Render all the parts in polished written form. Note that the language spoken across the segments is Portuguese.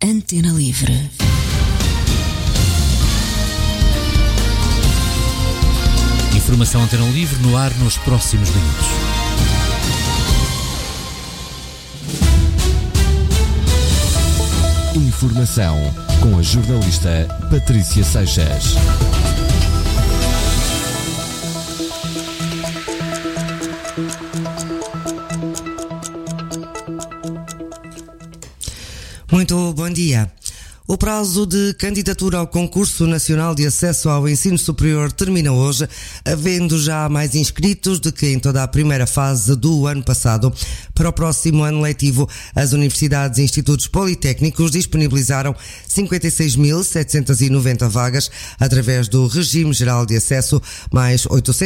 Antena Livre. Informação Antena Livre no ar nos próximos minutos. Informação com a jornalista Patrícia Seixas. Muito bom dia. O prazo de candidatura ao Concurso Nacional de Acesso ao Ensino Superior termina hoje, havendo já mais inscritos do que em toda a primeira fase do ano passado. Para o próximo ano letivo, as universidades e institutos politécnicos disponibilizaram 56.790 vagas através do Regime Geral de Acesso, mais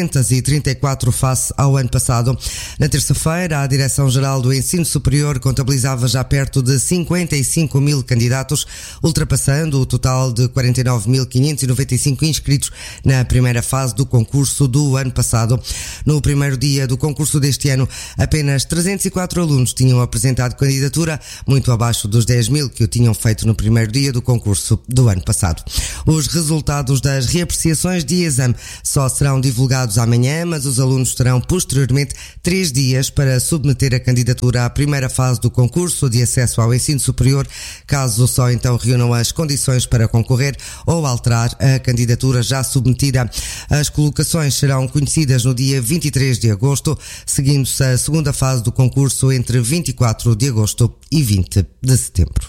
834 face ao ano passado. Na terça-feira, a Direção-Geral do Ensino Superior contabilizava já perto de 55 mil candidatos, ultrapassando o total de 49.595 inscritos na primeira fase do concurso do ano passado. No primeiro dia do concurso deste ano, apenas 304 alunos tinham apresentado candidatura, muito abaixo dos 10 mil que o tinham feito no primeiro dia do concurso do ano passado. Os resultados das reapreciações de exame só serão divulgados amanhã, mas os alunos terão posteriormente 3 dias para submeter a candidatura à primeira fase do concurso de acesso ao ensino superior, caso só então reúnam as condições para concorrer ou alterar a candidatura já submetida. As colocações serão conhecidas no dia 23 de agosto, seguindo-se a segunda fase do concurso entre 24 de agosto e 20 de setembro.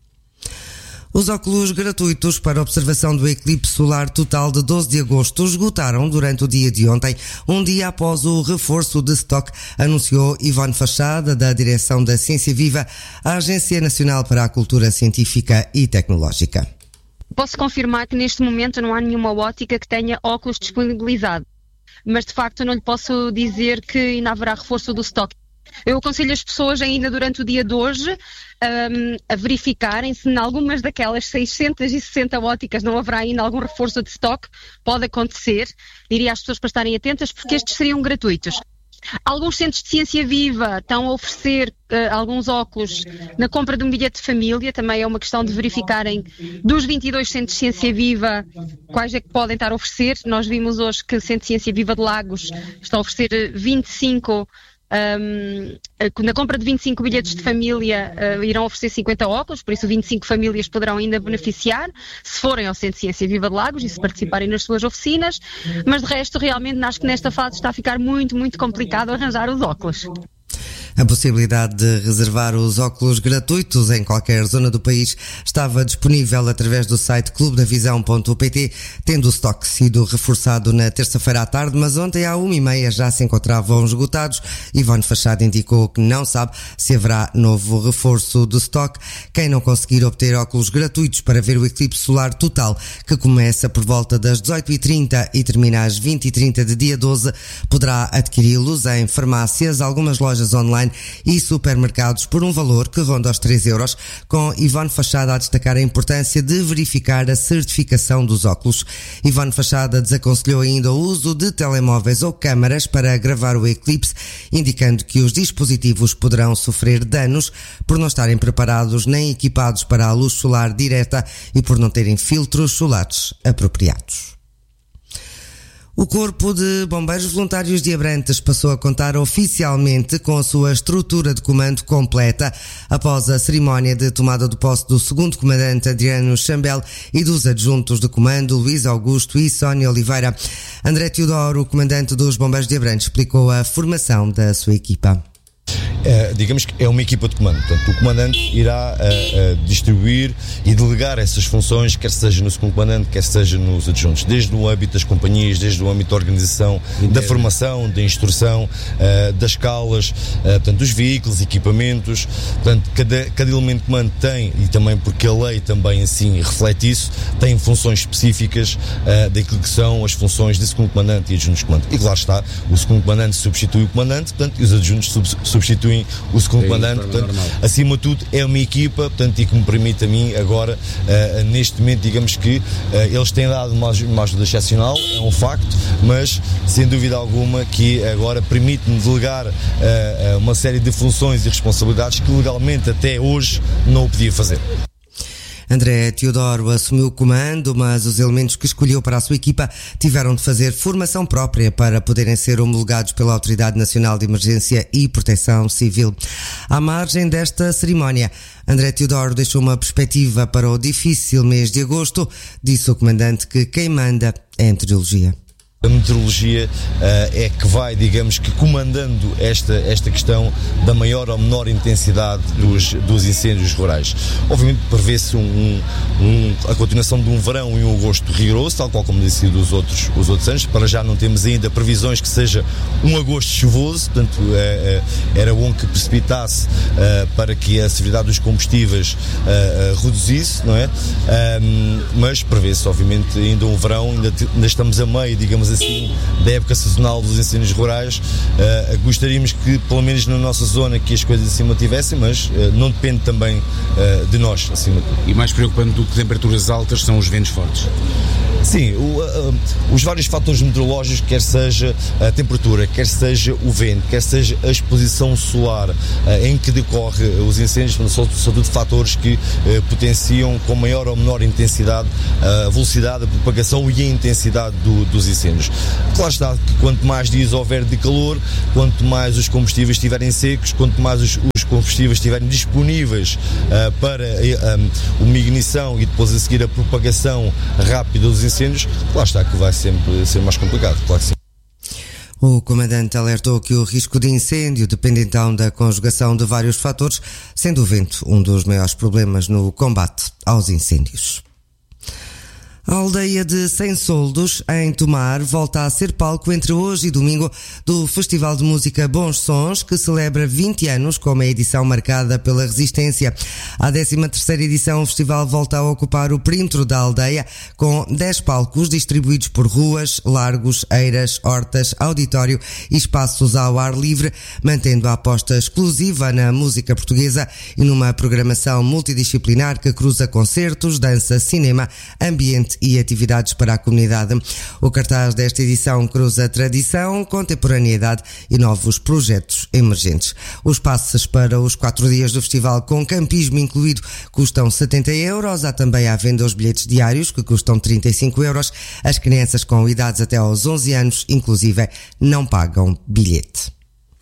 Os óculos gratuitos para observação do eclipse solar total de 12 de agosto esgotaram durante o dia de ontem, um dia após o reforço de estoque, anunciou Ivone Fachada, da Direção da Ciência Viva, à Agência Nacional para a Cultura Científica e Tecnológica. Posso confirmar que neste momento não há nenhuma ótica que tenha óculos disponibilizado, mas de facto não lhe posso dizer que ainda haverá reforço do estoque. Eu aconselho as pessoas ainda durante o dia de hoje a verificarem se em algumas daquelas 660 óticas não haverá ainda algum reforço de estoque. Pode acontecer. Diria às pessoas para estarem atentas porque estes seriam gratuitos. Alguns centros de ciência viva estão a oferecer alguns óculos na compra de um bilhete de família. Também é uma questão de verificarem dos 22 centros de ciência viva quais é que podem estar a oferecer. Nós vimos hoje que o Centro de Ciência Viva de Lagos está a oferecer 25 na compra de 25 bilhetes de família irão oferecer 50 óculos, por isso 25 famílias poderão ainda beneficiar se forem ao Centro de Ciência Viva de Lagos e se participarem nas suas oficinas, mas de resto realmente acho que nesta fase está a ficar muito, muito complicado arranjar os óculos. A possibilidade de reservar os óculos gratuitos em qualquer zona do país estava disponível através do site clubedavisão.pt, tendo o estoque sido reforçado na terça-feira à tarde, mas ontem à 1h30 já se encontravam esgotados. Ivone Fachada indicou que não sabe se haverá novo reforço do estoque. Quem não conseguir obter óculos gratuitos para ver o eclipse solar total, que começa por volta das 18h30 e termina às 20h30 de dia 12, poderá adquiri-los em farmácias, algumas lojas online e supermercados por um valor que ronda os 3 euros, com Ivone Fachada a destacar a importância de verificar a certificação dos óculos. Ivone Fachada desaconselhou ainda o uso de telemóveis ou câmaras para gravar o eclipse, indicando que os dispositivos poderão sofrer danos por não estarem preparados nem equipados para a luz solar direta e por não terem filtros solares apropriados. O Corpo de Bombeiros Voluntários de Abrantes passou a contar oficialmente com a sua estrutura de comando completa após a cerimónia de tomada de posse do segundo comandante Adriano Chambel e dos adjuntos de comando Luís Augusto e Sónia Oliveira. André Teodoro, o comandante dos Bombeiros de Abrantes, explicou a formação da sua equipa. Digamos que é uma equipa de comando, portanto o comandante irá distribuir e delegar essas funções, quer seja no segundo comandante, quer seja nos adjuntos, desde o âmbito das companhias, desde o âmbito da organização, da formação, da instrução, das escalas, portanto dos veículos, equipamentos, portanto cada elemento de comando tem, e também porque a lei também assim reflete isso, tem funções específicas daquilo que são as funções de segundo comandante e adjuntos de comando. E claro está, o segundo comandante substitui o comandante, portanto, e os adjuntos substituem o segundo comandante, portanto, acima de tudo é uma equipa, portanto, e que me permite a mim agora, neste momento, digamos que eles têm dado uma ajuda excepcional, é um facto, mas sem dúvida alguma que agora permite-me delegar uma série de funções e responsabilidades que legalmente até hoje não o podia fazer. André Teodoro assumiu o comando, mas os elementos que escolheu para a sua equipa tiveram de fazer formação própria para poderem ser homologados pela Autoridade Nacional de Emergência e Proteção Civil. À margem desta cerimónia, André Teodoro deixou uma perspectiva para o difícil mês de agosto. Disse o comandante que quem manda é a meteorologia. A meteorologia é que vai, digamos que, comandando esta questão da maior ou menor intensidade dos incêndios rurais. Obviamente prevê-se a continuação de um verão e um agosto rigoroso, tal qual como disse os outros anos. Para já não temos ainda previsões que seja um agosto chuvoso, portanto era bom que precipitasse para que a severidade dos combustíveis reduzisse, não é? Mas prevê-se obviamente ainda um verão, ainda estamos a meio, digamos assim, da época sazonal dos incêndios rurais. Gostaríamos que, pelo menos na nossa zona, que as coisas assim mantivessem, mas não depende também de nós, acima de tudo. E mais preocupante do que temperaturas altas são os ventos fortes. Sim, os vários fatores meteorológicos, quer seja a temperatura, quer seja o vento, quer seja a exposição solar em que decorre os incêndios, são tudo fatores que potenciam com maior ou menor intensidade a velocidade, a propagação e a intensidade dos incêndios. Claro está que quanto mais dias houver de calor, quanto mais os combustíveis estiverem secos, quanto mais os combustíveis estiverem disponíveis para uma ignição e depois a seguir a propagação rápida dos incêndios, claro está que vai sempre ser mais complicado, claro que sim. O comandante alertou que o risco de incêndio depende então da conjugação de vários fatores, sendo o vento um dos maiores problemas no combate aos incêndios. A aldeia de Sem Soldos, em Tomar, volta a ser palco entre hoje e domingo do Festival de Música Bons Sons, que celebra 20 anos com uma edição marcada pela resistência. A 13ª edição, o festival volta a ocupar o perímetro da aldeia, com 10 palcos distribuídos por ruas, largos, eiras, hortas, auditório e espaços ao ar livre, mantendo a aposta exclusiva na música portuguesa e numa programação multidisciplinar que cruza concertos, dança, cinema, ambiente e atividades para a comunidade. O cartaz desta edição cruza tradição, contemporaneidade e novos projetos emergentes. Os passes para os 4 dias do festival, com campismo incluído, custam 70 euros. Há também à venda os bilhetes diários, que custam 35 euros. As crianças com idades até aos 11 anos, inclusive, não pagam bilhete.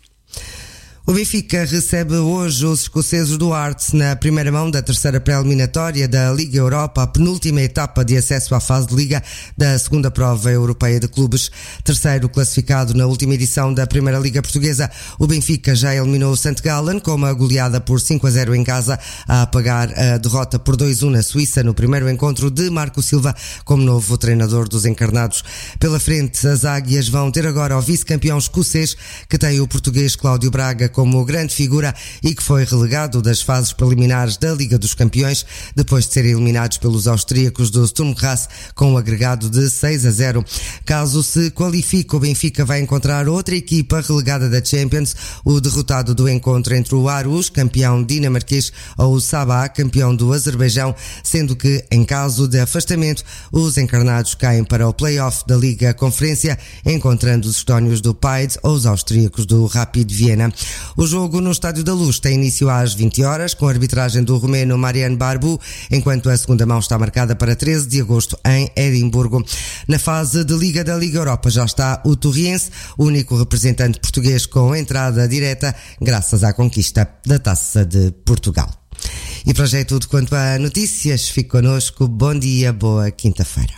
O Benfica recebe hoje os escoceses do Hearts na primeira mão da terceira pré-eliminatória da Liga Europa, a penúltima etapa de acesso à fase de Liga da segunda prova europeia de clubes. Terceiro classificado na última edição da Primeira Liga Portuguesa, o Benfica já eliminou o St. Gallen com uma goleada por 5-0 em casa, a apagar a derrota por 2-1 na Suíça no primeiro encontro de Marco Silva como novo treinador dos encarnados. Pela frente, as águias vão ter agora o vice-campeão escocês, que tem o português Cláudio Braga como grande figura e que foi relegado das fases preliminares da Liga dos Campeões depois de serem eliminados pelos austríacos do Sturm Graz com um agregado de 6-0. Caso se qualifique, o Benfica vai encontrar outra equipa relegada da Champions, o derrotado do encontro entre o Aarhus, campeão dinamarquês, ou o Sabah, campeão do Azerbaijão, sendo que, em caso de afastamento, os encarnados caem para o play-off da Liga Conferência, encontrando os estónios do Paide ou os austríacos do Rapid Viena. O jogo no Estádio da Luz tem início às 20 horas, com a arbitragem do romeno Marian Barbu, enquanto a segunda mão está marcada para 13 de agosto em Edimburgo. Na fase de Liga da Liga Europa já está o Torriense, único representante português com entrada direta, graças à conquista da Taça de Portugal. E para já é tudo quanto a notícias. Fique connosco. Bom dia, boa quinta-feira.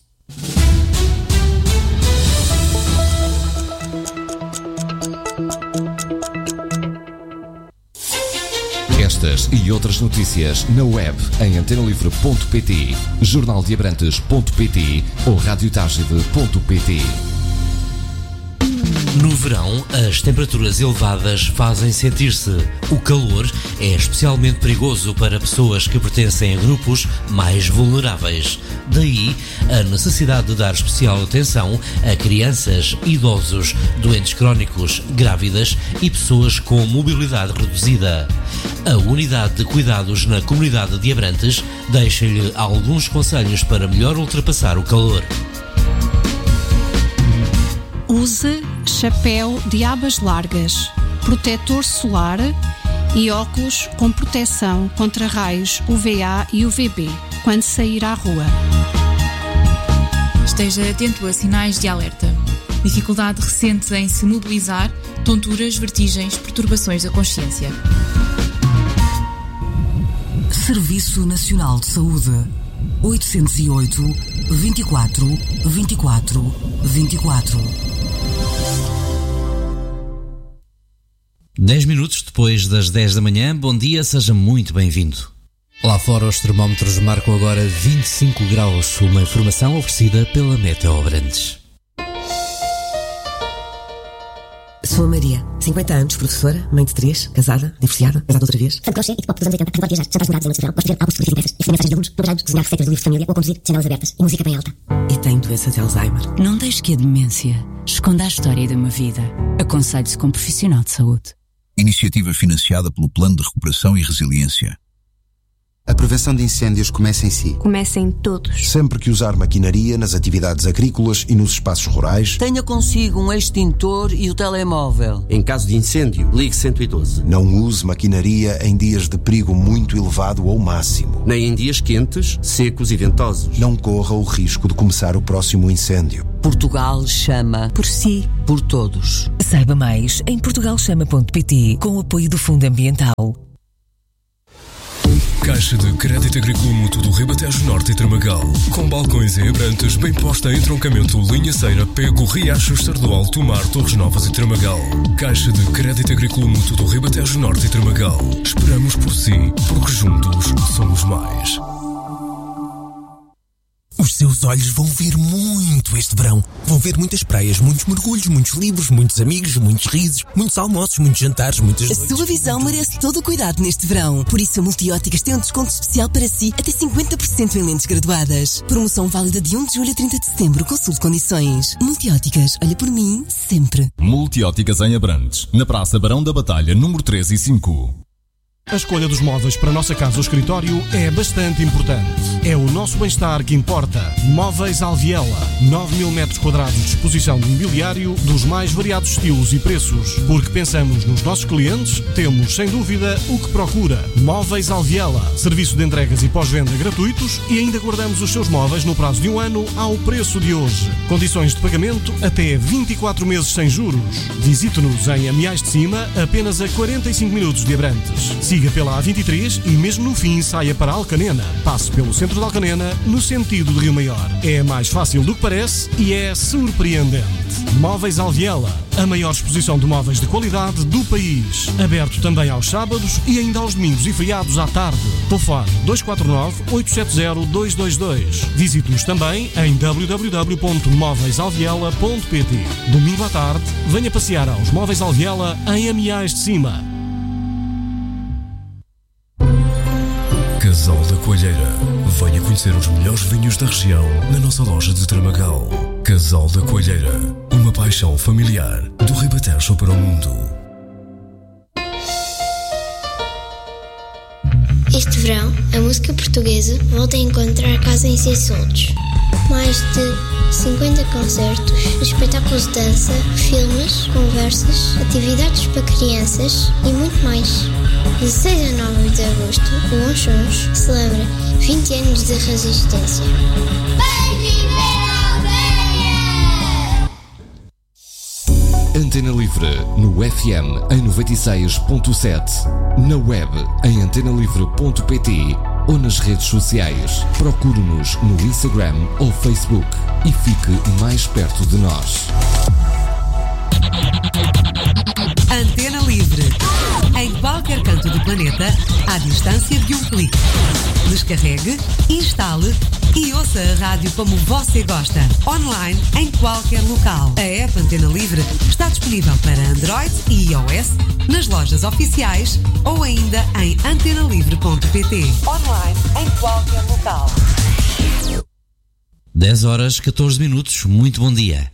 Estas e outras notícias na web em antenalivre.pt, jornaldeabrantes.pt ou radiotagide.pt. No verão, as temperaturas elevadas fazem sentir-se. O calor é especialmente perigoso para pessoas que pertencem a grupos mais vulneráveis. Daí, a necessidade de dar especial atenção a crianças, idosos, doentes crónicos, grávidas e pessoas com mobilidade reduzida. A Unidade de Cuidados na Comunidade de Abrantes deixa-lhe alguns conselhos para melhor ultrapassar o calor. Use chapéu de abas largas, protetor solar e óculos com proteção contra raios UVA e UVB quando sair à rua. Esteja atento a sinais de alerta. Dificuldade recente em se mobilizar, tonturas, vertigens, perturbações da consciência. Serviço Nacional de Saúde. 808 24 24 24. 10 minutos depois das 10 da manhã, bom dia, seja muito bem-vindo. Lá fora os termómetros marcam agora 25 graus, uma informação oferecida pela Meteo Abrantes. Sou a Maria, 50 anos, professora, mãe de 3, casada, divorciada, casada outra vez. Fã de crochê e de pop dos anos 80, adoro viajar, jantares morados em noites de verão, gosto de ver álbuns de peças, escrever mensagens de alunos, programas, cozinhar receitas de livros de família ou conduzir janelas abertas e música bem alta. E tenho doença de Alzheimer. Não deixe que a demência esconda a história de uma vida. Aconselhe-se com um profissional de saúde. Iniciativa financiada pelo Plano de Recuperação e Resiliência. A prevenção de incêndios começa em si. Começa em todos. Sempre que usar maquinaria nas atividades agrícolas e nos espaços rurais, tenha consigo um extintor e o telemóvel. Em caso de incêndio, ligue 112. Não use maquinaria em dias de perigo muito elevado ou máximo. Nem em dias quentes, secos e ventosos. Não corra o risco de começar o próximo incêndio. Portugal chama por si, por todos. Saiba mais em portugalchama.pt com o apoio do Fundo Ambiental. Caixa de Crédito Agrícola Mútuo do Ribatejo Norte e Tramagal. Com balcões em Abrantes, bem posta em entroncamento Linha Ceira, Pego, Riachos, Sardual, Tomar, Torres Novas e Tramagal. Caixa de Crédito Agrícola Mútuo do Ribatejo Norte e Tramagal. Esperamos por si, porque juntos somos mais. Os seus olhos vão ver muito este verão. Vão ver muitas praias, muitos mergulhos, muitos livros, muitos amigos, muitos risos, muitos almoços, muitos jantares, muitas noites. A sua visão merece todo o cuidado neste verão. Por isso a Multióticas tem um desconto especial para si, até 50% em lentes graduadas. Promoção válida de 1 de julho a 30 de setembro. Consulte condições. Multióticas, olha por mim, sempre. Multióticas em Abrantes, na Praça Barão da Batalha, número 3 e 5. A escolha dos móveis para a nossa casa ou escritório é bastante importante. É o nosso bem-estar que importa. Móveis Alviela. 9.000 metros quadrados de exposição de mobiliário dos mais variados estilos e preços. Porque pensamos nos nossos clientes, temos, sem dúvida, o que procura. Móveis Alviela. Serviço de entregas e pós-venda gratuitos e ainda guardamos os seus móveis no prazo de 1 ano ao preço de hoje. Condições de pagamento até 24 meses sem juros. Visite-nos em Amiais de Cima, apenas a 45 minutos de Abrantes. Siga pela A23 e mesmo no fim saia para Alcanena. Passe pelo centro de Alcanena no sentido de Rio Maior. É mais fácil do que parece e é surpreendente. Móveis Alviela, a maior exposição de móveis de qualidade do país. Aberto também aos sábados e ainda aos domingos e feriados à tarde. Telefone 249-870-222. Visite-nos também em www.móveisalviela.pt. Domingo à tarde, venha passear aos Móveis Alviela em Amiais de Cima. Casal da Coalheira. Venha conhecer os melhores vinhos da região na nossa loja de Tramagal. Casal da Coalheira. Uma paixão familiar do Ribatejo para o mundo. Este verão, a música portuguesa volta a encontrar casa em Sessontes. Mais de 50 concertos, espetáculos de dança, filmes, conversas, atividades para crianças e muito mais. De 6 a 9 de agosto, o Onchons celebra 20 anos de resistência. Antena Livre, no FM em 96.7, na web em antenalivre.pt ou nas redes sociais. Procure-nos no Instagram ou Facebook e fique mais perto de nós. Antena Livre. Em qualquer canto do planeta, à distância de um clique. Descarregue, instale e ouça a rádio como você gosta. Online, em qualquer local. A app Antena Livre está disponível para Android e iOS, nas lojas oficiais ou ainda em antenalivre.pt. Online, em qualquer local. 10 horas, 14 minutos. Muito bom dia.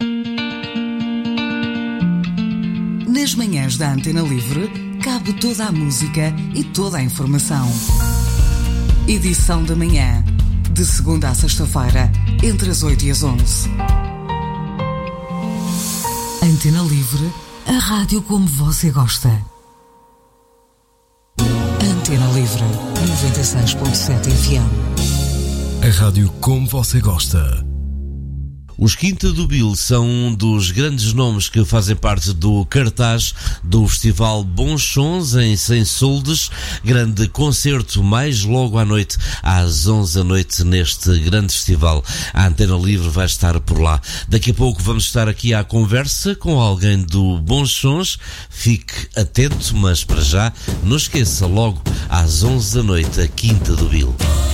Nas manhãs da Antena Livre, cabe toda a música e toda a informação. Edição da manhã, de segunda a sexta-feira, entre as 8 e as 11. Antena Livre, a rádio como você gosta. Antena Livre, 96.7 FM. A rádio como você gosta. Os Quinta do Bill são um dos grandes nomes que fazem parte do cartaz do Festival Bons Sons em Sensoldes, grande concerto mais logo à noite, às 11 da noite, neste grande festival. A Antena Livre vai estar por lá. Daqui a pouco vamos estar aqui à conversa com alguém do Bons Sons. Fique atento, mas para já, não esqueça, logo às 11 da noite, a Quinta do Bill.